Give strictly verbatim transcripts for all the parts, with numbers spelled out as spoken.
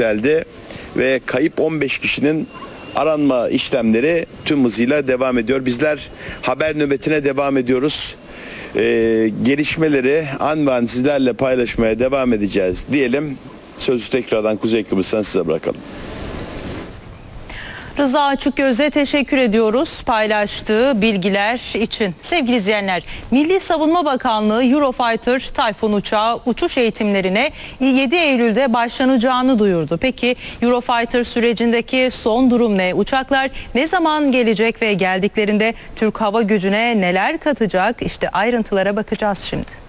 yükseldi ve kayıp on beş kişinin aranma işlemleri tüm hızıyla devam ediyor. Bizler haber nöbetine devam ediyoruz. Ee, gelişmeleri an ve an sizlerle paylaşmaya devam edeceğiz diyelim. Sözü tekrardan Kuzey Kıbrıs'tan size bırakalım. Rıza Açıkgöz'e teşekkür ediyoruz paylaştığı bilgiler için. Sevgili izleyenler, Milli Savunma Bakanlığı Eurofighter Tayfun uçağı uçuş eğitimlerine yedi Eylül'de başlanacağını duyurdu. Peki Eurofighter sürecindeki son durum ne? Uçaklar ne zaman gelecek ve geldiklerinde Türk Hava Gücü'ne neler katacak? İşte ayrıntılara bakacağız şimdi.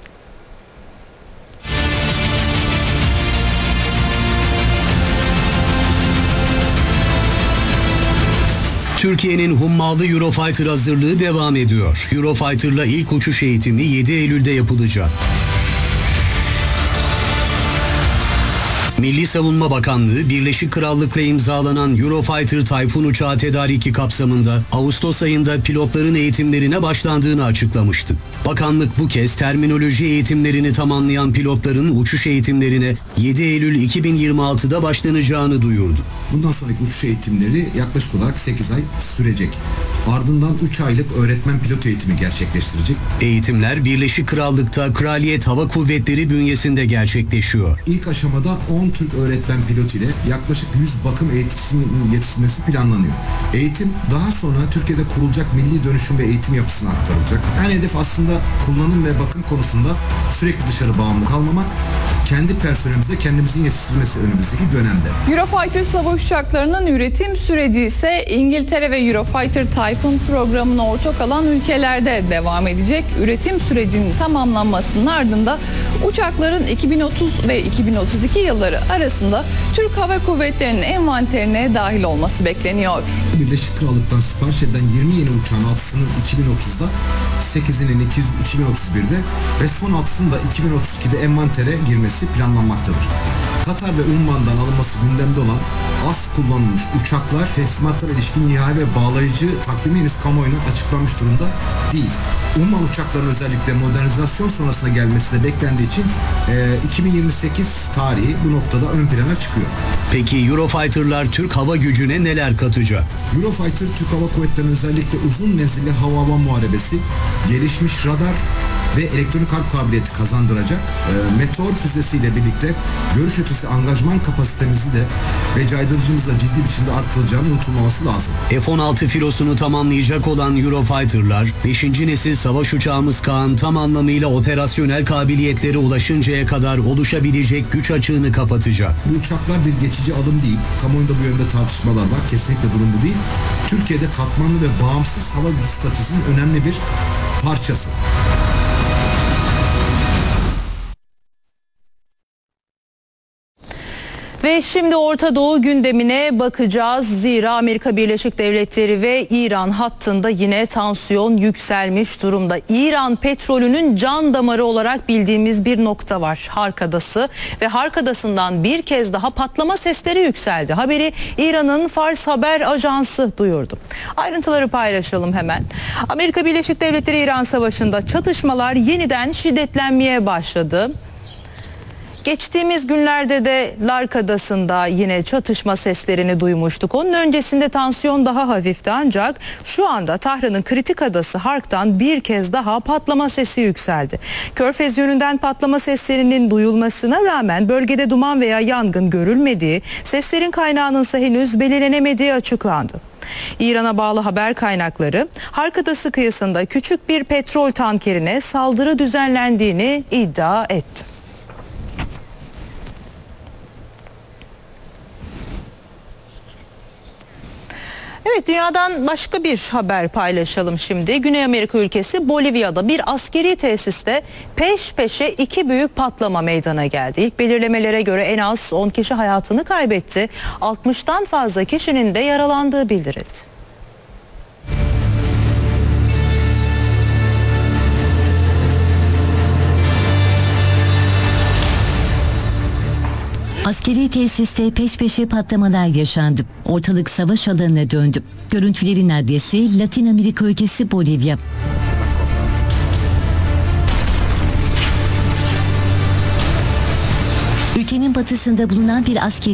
Türkiye'nin hummalı Eurofighter hazırlığı devam ediyor. Eurofighter'la ilk uçuş eğitimi yedi Eylül'de yapılacak. Milli Savunma Bakanlığı, Birleşik Krallık'la imzalanan Eurofighter Tayfun uçağı tedariki kapsamında Ağustos ayında pilotların eğitimlerine başlandığını açıklamıştı. Bakanlık bu kez terminoloji eğitimlerini tamamlayan pilotların uçuş eğitimlerine yedi Eylül iki bin yirmi altıda başlanacağını duyurdu. Bundan sonraki uçuş eğitimleri yaklaşık olarak sekiz ay sürecek. Ardından üç aylık öğretmen pilot eğitimi gerçekleştirecek. Eğitimler Birleşik Krallık'ta Kraliyet Hava Kuvvetleri bünyesinde gerçekleşiyor. İlk aşamada on Türk öğretmen pilot ile yaklaşık yüz bakım eğiticisinin yetiştirilmesi planlanıyor. Eğitim daha sonra Türkiye'de kurulacak milli dönüşüm ve eğitim yapısına aktarılacak. Yani hedef aslında kullanım ve bakım konusunda sürekli dışarı bağımlı kalmamak, kendi personelimizde kendimizin yetiştirilmesi önümüzdeki dönemde. Eurofighter savaş uçaklarının üretim süreci ise İngiltere ve Eurofighter Typhoon programına ortak alan ülkelerde devam edecek. Üretim sürecinin tamamlanmasının ardında uçakların iki bin otuz ve iki bin otuz iki yılları arasında Türk Hava Kuvvetleri'nin envanterine dahil olması bekleniyor. Birleşik Krallık'tan sipariş edilen yirmi yeni uçağın altısının iki bin otuzda, sekizinin iki bin otuz birde ve son altısının da iki bin otuz ikide envantere girmesi planlanmaktadır. Katar ve Umman'dan alınması gündemde olan az kullanılmış uçaklar teslimatlara ilişkin nihai ve bağlayıcı takvimi henüz kamuoyuna açıklanmış durumda değil. Umman uçaklarının özellikle modernizasyon sonrasında gelmesi de beklendiği için e, iki bin yirmi sekiz tarihi bu noktada ön plana çıkıyor. Peki Eurofighter'lar Türk Hava Gücü'ne neler katacak? Eurofighter, Türk Hava Kuvvetleri'nin özellikle uzun menzilli hava-hava muharebesi, gelişmiş radar ve elektronik harp kabiliyeti kazandıracak. E, Meteor füzesiyle birlikte görüş ötesi angajman kapasitemizi de ve caydırıcımızla ciddi biçimde arttırılacağını unutulmaması lazım. F on altı filosunu tamamlayacak olan Eurofighter'lar, beşinci nesil savaş uçağımız Kaan tam anlamıyla operasyonel kabiliyetlere ulaşıncaya kadar oluşabilecek güç açığını kapatacak. Bu uçaklar bir geçici alım değil. Kamuoyunda bu yönde tartışmalar var. Kesinlikle durum bu değil. Türkiye'de katmanlı ve bağımsız hava gücü stratejisinin önemli bir parçası. Ve şimdi Orta Doğu gündemine bakacağız. Zira Amerika Birleşik Devletleri ve İran hattında yine tansiyon yükselmiş durumda. İran petrolünün can damarı olarak bildiğimiz bir nokta var. Hark Adası ve Hark Adası'ndan bir kez daha patlama sesleri yükseldi. Haberi İran'ın Fars Haber Ajansı duyurdu. Ayrıntıları paylaşalım hemen. Amerika Birleşik Devletleri İran Savaşı'nda çatışmalar yeniden şiddetlenmeye başladı. Geçtiğimiz günlerde de Lark Adası'nda yine çatışma seslerini duymuştuk. Onun öncesinde tansiyon daha hafifti ancak şu anda Tahran'ın kritik adası Hark'tan bir kez daha patlama sesi yükseldi. Körfez yönünden patlama seslerinin duyulmasına rağmen bölgede duman veya yangın görülmediği, seslerin kaynağının ise henüz belirlenemediği açıklandı. İran'a bağlı haber kaynakları Hark Adası kıyısında küçük bir petrol tankerine saldırı düzenlendiğini iddia etti. Evet, dünyadan başka bir haber paylaşalım şimdi. Güney Amerika ülkesi Bolivya'da bir askeri tesiste peş peşe iki büyük patlama meydana geldi. İlk belirlemelere göre en az on kişi hayatını kaybetti. altmıştan fazla kişinin de yaralandığı bildirildi. Askeri tesiste peş peşe patlamalar yaşandı. Ortalık savaş alanına döndü. Görüntülerin adresi Latin Amerika ülkesi Bolivya. Ülkenin batısında bulunan bir askeri